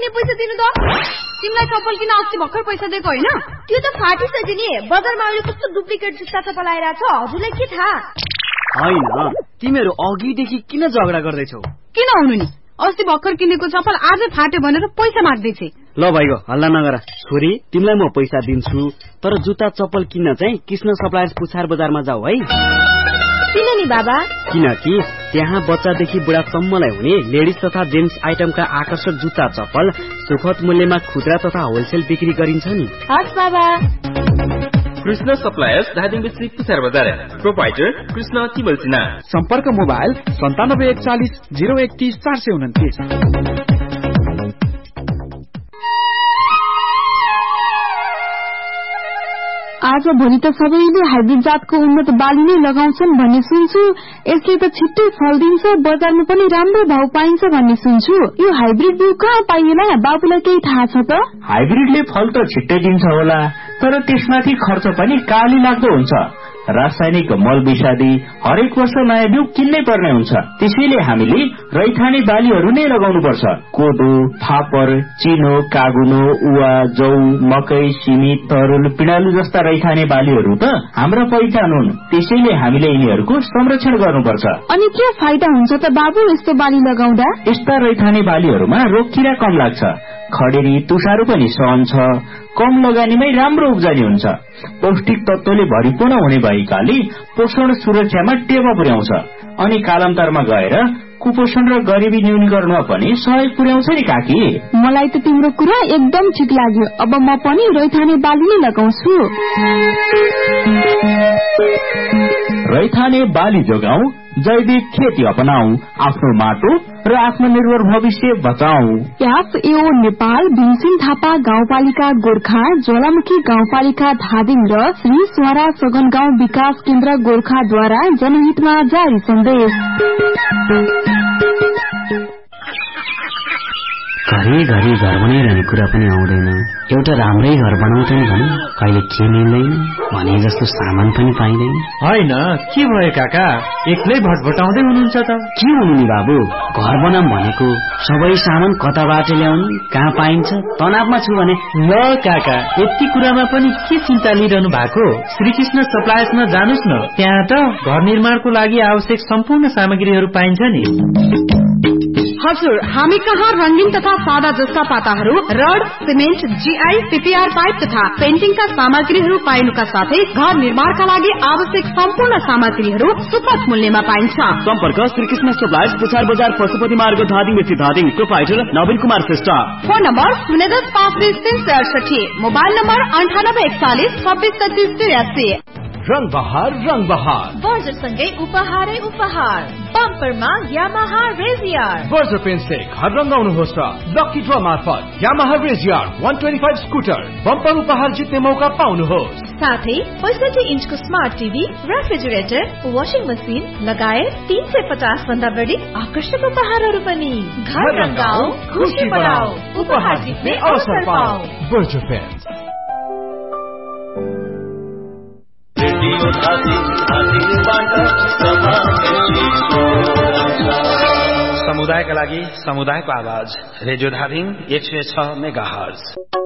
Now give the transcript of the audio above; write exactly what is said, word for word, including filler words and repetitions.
किन्ने पैसा दिनु त? तिमीलाई चप्पल किन अस्ति भर्खर पैसा दिएको होइन? त्यो त फाटिसक्यो नि। बजारमा अहिले कस्तो डुप्लिकेट जुत्ता चप्पल आइरहेछ, हजुरलाई के थाहा? होइन, तिमीहरू अघिदेखि किन झगडा गर्दैछौ? किन हुनु नि, अस्ति भर्खर किनेको चप्पल आज फाट्यो भनेर पैसा माग्दैछ। ल भाइको हल्ला नगर। छोरी, तिमीलाई म पैसा दिन्छु, तर जुत्ता चप्पल किन्न चाहिँ कृष्ण सप्लायर्स पुछार बजारमा जाऊ है। किन नि बाबा? किनकि त्यहाँ बच्चादेखि बुढासम्मलाई हुने लेडिज तथा जेन्ट्स आइटमका आकर्षक जुत्ता चप्पल सुखद मूल्यमा खुद्रा तथा होलसेल बिक्री गरिन्छ नि। हस् बाबा। कृष्ण सप्लायर्स धादिङ डिस्ट्रिक्ट पुछार बजार, प्रोपाइटर कृष्ण तिमल सिन्हा। सम्पर्क मोबाइल सन्तानब्बे एकचालिस जिरो एकतीस चार सय उन्तिस। आज भोलि त सबैले हाइब्रिड जातको उन्नत बाली नै लगाउँछन् भन्ने सुन्छु। यसले त छिट्टै फल दिन्छ, बजारमा पनि राम्रो भाव पाइन्छ भन्ने सुन्छु। यो हाइब्रिड बिउ कहाँ पाइएला? बाबुलाई केही थाहा छ त? हाइब्रिडले फल त छिट्टै दिन्छ होला, तर त्यसमाथि खर्च पनि काली लाग्दो हुन्छ। रासायनिक मल विषादी हरेक वर्ष नयाँ बिउ किन्नै पर्ने हुन्छ। त्यसैले हामीले रैथाने बालीहरू नै लगाउनु पर्छ। कोदो, फापर, चिनो, कागुनो, उवा, जौ, मकै, सिमी, तरुल, पिँडालु जस्ता रैथाने बालीहरू त हाम्रा पहिचान हुन्। त्यसैले हामीले यिनीहरूको संरक्षण गर्नुपर्छ। अनि के फाइदा हुन्छ त बाबु यस्तो बाली लगाउँदा? यस्ता रैथाने बालीहरूमा रोग किरा कम लाग्छ, खडेरी तुषारो पनि सहन्छ, कम लगानीमै राम्रो उब्जनी हुन्छ। पौष्टिक तत्वले भरिपूर्ण हुने भएकाले पोषण सुरक्षामा टेवा पुर्याउँछ अनि कालान्तरमा गएर कुपोषण र गरिबी न्यूनीकरणमा पनि सहयोग पुर्याउँछ नि काकी। मलाई त तिम्रो कुरा एकदम ठिक लाग्यो। अब म पनि रैथाने बाली नै लगाउँछु। रैथाने बाली जोगाऊ, जैविक खेती अपनाऊ, आफ्नो माटो र आत्मनिर्भर भविष्य बचाऊ। एफएओ नेपाल, भीमसिंह थापा गाउँपालिका गोर्खा, ज्वालामुखी गाउँपालिका धादिङ र श्री स्वरा सगन गाउँ विकास केन्द्र गोर्खाद्वारा जनहितमा जारी सन्देश। घरि घरि घर बनाइरहने कुरा पनि आउँदैन। एउटा राम्रै घर बनाउँछ नि भने कहिले के मिल्दैन भने जस्तो सामान पनि पाइँदैन। होइन, के भयो काका? एक्लै भटभटाउँदै हुनुहुन्छ त? के हुनु नि बाबु, घर बनाम भनेको सबै सामान कताबाट ल्याउने, कहाँ पाइन्छ, तनावमा छु भने। ल काका, यति कुरामा पनि के चिन्ता लिइरहनु भएको? श्रीकृष्ण सप्लायर्समा जानुस् न, त्यहाँ त घर निर्माणको लागि आवश्यक सम्पूर्ण सामग्रीहरू पाइन्छ नि। हजुर, हामी कहाँ रंगीन तथा सादा जस्ता पाताहरू, rod, cement, GI, PPR pipe तथा पेन्टिङका सामग्रीहरू पाइनुका साथै घर निर्माणका लागि आवश्यक सम्पूर्ण सामग्रीहरू सुपथ मूल्यमा पाइन्छ। सम्पर्क श्रीकृष्ण सप्लायर्स, पुछार बजार, पशुपति मार्ग, धादिङ बेसी धादिङ। प्रोपाइटर नवीन कुमार श्रेष्ठ। फोन नम्बर शून्य दस पाँच बिस तीन सय अडसठी। मोबाइल नम्बर अन्ठानब्बे एकचालिस छब्बीस तेत्तीस तिरासी। रंग बहार रंग बहार बर्जर सँगै उपहारै उपहार। बम्परमा यामाहा रेजियर। बर्जर पेन से घर रंगाउनुहोस् र लकी ड्र मार्फत यामाहा रेजियर एक सौ पच्चीस स्कुटर बम्पर उपहार जित्ने मौका पाउनुहोस्। साथै पैंसठी इन्चको smart TV, refrigerator, washing machine लगायत तीन सय पचास भन्दा बढी आकर्षक उपहारहरू पनि। घर रंगाऊ, खुशी बढाऊ, उपहार जित्ने अवसर पाऊ। Berger pain. समुदायका लागि समुदायको आवाज, रेडियो धादिङ एक सय छ मेगा हर्ज।